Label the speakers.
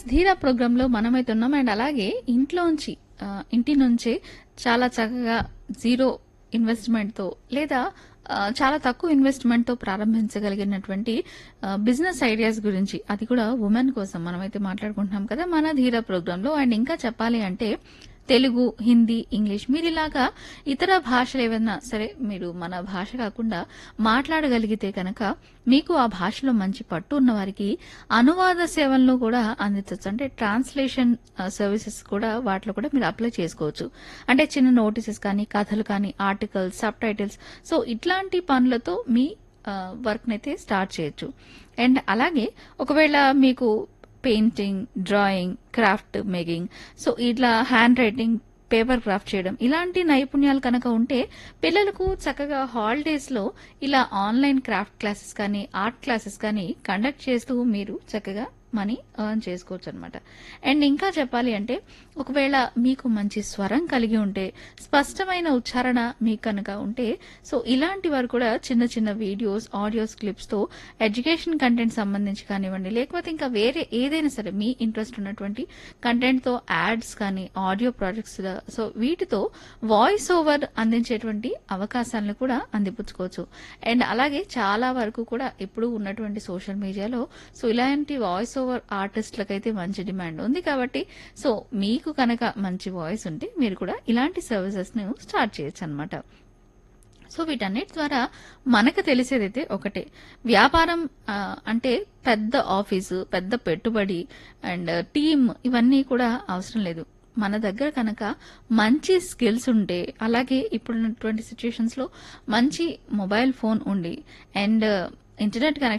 Speaker 1: ధీరా ప్రోగ్రాంలో మనమైతే ఉన్నాం. అండ్ అలాగే ఇంట్లోంచి ఇంటి నుంచే చాలా చక్కగా జీరో ఇన్వెస్ట్మెంట్తో లేదా చాలా తక్కువ ఇన్వెస్ట్మెంట్తో ప్రారంభించగలిగినటువంటి బిజినెస్ ఐడియాస్ గురించి, అది కూడా ఉమెన్ కోసం మనమైతే మాట్లాడుకుంటున్నాం కదా మన ధీరా ప్రోగ్రాంలో. అండ్ ఇంకా చెప్పాలి అంటే తెలుగు, హిందీ, ఇంగ్లీష్ మీరు ఇలాగా ఇతర భాషలు ఏవైనా సరే మీరు మన భాష కాకుండా మాట్లాడగలిగితే కనుక మీకు ఆ భాషలో మంచి పట్టు ఉన్న వారికి అనువాద సేవలను కూడా అందించవచ్చు. అంటే ట్రాన్స్లేషన్ సర్వీసెస్ కూడా వాటిలో కూడా మీరు అప్లై చేసుకోవచ్చు. అంటే చిన్న నోటీసెస్ కానీ, కథలు కానీ, ఆర్టికల్స్, సబ్ టైటిల్స్, సో ఇట్లాంటి పనులతో మీ వర్క్ నైతే స్టార్ట్ చేయొచ్చు. అండ్ అలాగే ఒకవేళ మీకు painting, drawing, craft making, so ఇట్లా హ్యాండ్ రైటింగ్, పేపర్ క్రాఫ్ట్ చేయడం ఇలాంటి నైపుణ్యాలు కనుక ఉంటే పిల్లలకు చక్కగా హాలిడేస్ లో ఇలా ఆన్లైన్ క్రాఫ్ట్ క్లాసెస్ కానీ, ఆర్ట్ క్లాసెస్ కానీ కండక్ట్ చేస్తూ మీరు చక్కగా మనీ ఎర్న్ చేసుకోవచ్చు అనమాట. అండ్ ఇంకా చెప్పాలి అంటే ఒకవేళ మీకు మంచి స్వరం కలిగి ఉంటే, స్పష్టమైన ఉచ్చారణ మీకు కనుక ఉంటే, సో ఇలాంటి వారు కూడా చిన్న చిన్న వీడియోస్, ఆడియోస్ క్లిప్స్ తో ఎడ్యుకేషన్ కంటెంట్ సంబంధించి కానివ్వండి, లేకపోతే ఇంకా వేరే ఏదైనా సరే మీ ఇంట్రెస్ట్ ఉన్నటువంటి కంటెంట్ తో యాడ్స్ కానీ, ఆడియో ప్రాజెక్ట్స్, సో వీటితో వాయిస్ ఓవర్ అందించేటువంటి అవకాశాలను కూడా అందిపుచ్చుకోవచ్చు. అండ్ అలాగే చాలా వరకు కూడా ఇప్పుడు ఉన్నటువంటి సోషల్ మీడియాలో సో ఇలాంటి వాయిస్ ఓవర్ ఆర్టిస్టులకైతే మంచి డిమాండ్ ఉంది. కాబట్టి సో మీకు కనుక మంచి వాయిస్ ఉంటే మీరు కూడా ఇలాంటి సర్వీసెస్ ను స్టార్ట్ చేయొచ్చు అనమాట. సో వీటన్నిటి ద్వారా మనకు తెలిసేదైతే ఒకటే, వ్యాపారం అంటే పెద్ద ఆఫీసు, పెద్ద పెట్టుబడి అండ్ టీమ్ ఇవన్నీ కూడా అవసరం లేదు. మన దగ్గర కనుక మంచి స్కిల్స్ ఉంటే, అలాగే ఇప్పుడున్నటువంటి సిచ్యుయేషన్స్ లో మంచి మొబైల్ ఫోన్ ఉండి అండ్ ఇంటర్నెట్ కనెక్షన్